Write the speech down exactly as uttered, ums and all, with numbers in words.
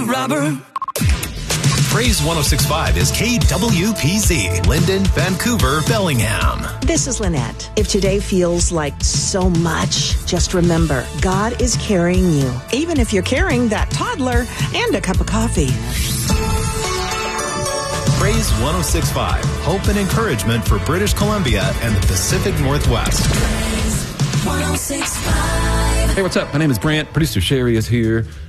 robber. Praise one oh six point five is K W P Z, Linden, Vancouver, Bellingham. This is Lynette. If today feels like so much, just remember, God is carrying you, even if you're carrying that toddler and a cup of coffee. Praise one oh six point five, hope and encouragement for British Columbia and the Pacific Northwest. Praise one oh six point five. Hey, what's up? My name is Brant. Producer Sherry is here.